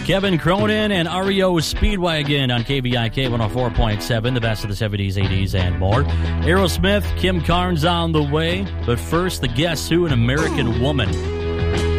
Kevin Cronin and REO Speedwagon on KVIK 104.7, the best of the 70s, 80s, and more. Aerosmith, Kim Carnes on the way. But first, the Guess Who, An American Woman.